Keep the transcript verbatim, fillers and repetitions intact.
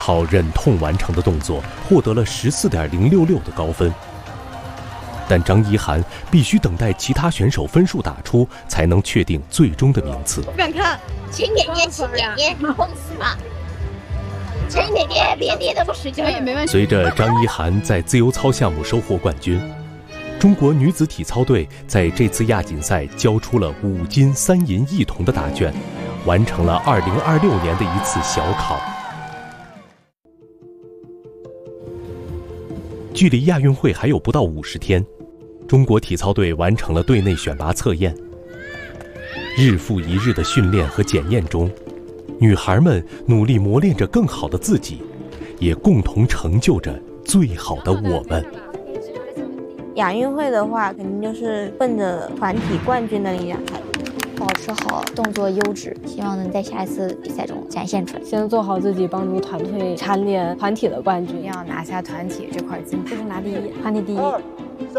靠忍痛完成的动作获得了十四点零六六的高分。但张一涵必须等待其他选手分数打出，才能确定最终的名次。 不敢看， 轻点点，轻点点，碰死了！轻点点，别别那么使劲。 随着张一涵在自由操项目收获冠军，中国女子体操队在这次亚锦赛交出了五金三银一铜的答卷，完成了二零二六年的一次小考。距离亚运会还有不到五十天，中国体操队完成了队内选拔测验。日复一日的训练和检验中，女孩们努力磨练着更好的自己，也共同成就着最好的我们。 亚运会的话，肯定就是奔着团体冠军的力量来。 保持好动作优质，希望能在下一次比赛中展现出来。 先做好自己，帮助团队蝉联团体的冠军， 要拿下团体这块金牌， 就是拿第一，团体第一。